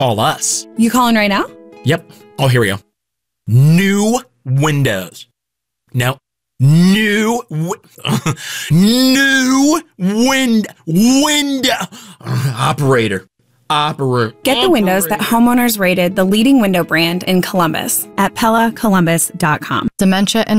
All us. You calling right now? Yep. Oh, here we go. New windows. No. New window. Operator. Get the windows that homeowners rated the leading window brand in Columbus at PellaColumbus.com. Dementia and